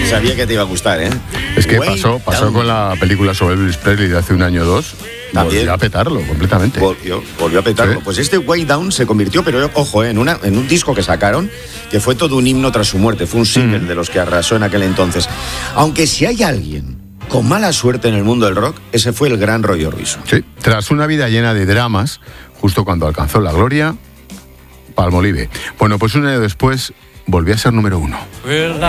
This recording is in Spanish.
Sabía que te iba a gustar, ¿eh? Es que pasó con la película sobre Elvis Presley de hace un año o dos. También. Volvió a petarlo completamente. Volvió a petarlo. Sí. Pues este Way Down se convirtió, pero ojo, en un disco que sacaron, que fue todo un himno tras su muerte. Fue un single de los que arrasó en aquel entonces. Aunque si hay alguien con mala suerte en el mundo del rock, ese fue el gran Roy Orbison. Sí, tras una vida llena de dramas, justo cuando alcanzó la gloria, Palmolive. Bueno, pues un año después volvió a ser número 1. Well,